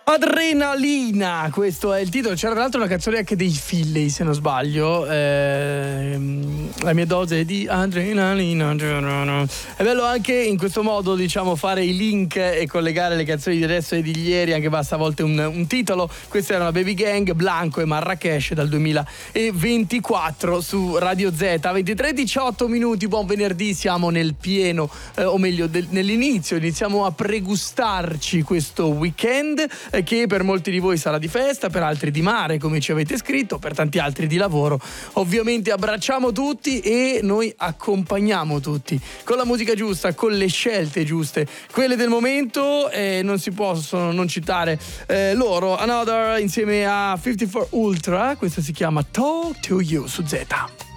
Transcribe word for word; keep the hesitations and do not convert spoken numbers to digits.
Adrenalina, questo è il titolo. C'era tra l'altro una canzone anche dei Filley, se non sbaglio. Ehm, la mia dose di adrenalina. È bello anche in questo modo, diciamo, fare i link e collegare le canzoni di adesso e di ieri. Anche basta a volte un, un titolo. Questa era la Baby Gang, Blanco e Marrakesh dal duemilaventiquattro su Radio Z. ventitré e diciotto minuti, buon venerdì, siamo nel pieno, eh, o meglio del, nell'inizio. Iniziamo a pregustarci questo weekend, eh, che per molti di voi sarà di festa, per altri di mare come ci avete scritto, per tanti altri di lavoro. Ovviamente abbracciamo tutti e noi accompagniamo tutti con la musica giusta, con le scelte giuste, quelle del momento, e eh, non si possono non citare eh, loro. Another insieme a cinquantaquattro Ultra, questa si chiama Talk to You su Z.